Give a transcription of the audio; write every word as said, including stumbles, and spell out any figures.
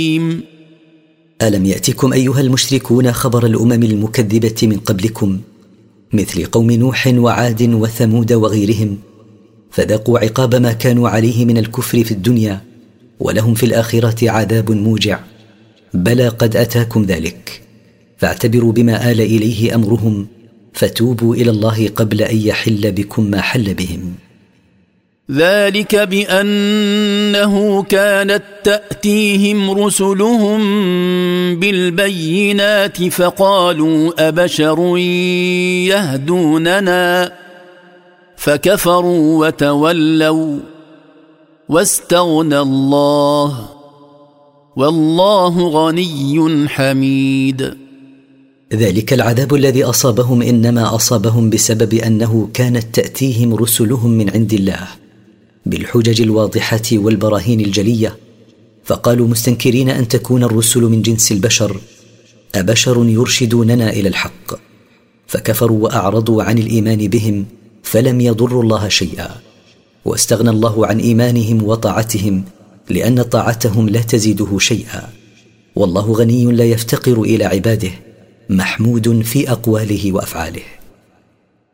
ألم يأتكم أيها المشركون خبر الأمم المكذبة من قبلكم مثل قوم نوح وعاد وثمود وغيرهم، فذاقوا عقاب ما كانوا عليه من الكفر في الدنيا، ولهم في الآخرة عذاب موجع. بلى قد أتاكم ذلك، فاعتبروا بما آل إليه أمرهم، فتوبوا إلى الله قبل أن يحل بكم ما حل بهم. ذلك بأنه كانت تأتيهم رسلهم بالبينات فقالوا أبشر يهدوننا فكفروا وتولوا واستغنى الله والله غني حميد. ذلك العذاب الذي أصابهم إنما أصابهم بسبب أنه كانت تأتيهم رسلهم من عند الله بالحجج الواضحة والبراهين الجلية، فقالوا مستنكرين أن تكون الرسل من جنس البشر أبشر يرشدوننا إلى الحق، فكفروا وأعرضوا عن الإيمان بهم فلم يضروا الله شيئا، واستغنى الله عن إيمانهم وطاعتهم لأن طاعتهم لا تزيده شيئا، والله غني لا يفتقر إلى عباده، محمود في أقواله وأفعاله.